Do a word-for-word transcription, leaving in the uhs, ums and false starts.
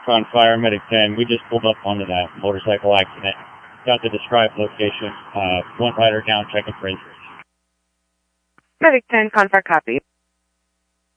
Con Fire, Medic ten. We just pulled up onto that motorcycle accident. Got the described location. Uh, one rider down, checking for injuries. Medic ten, Con Fire, copy.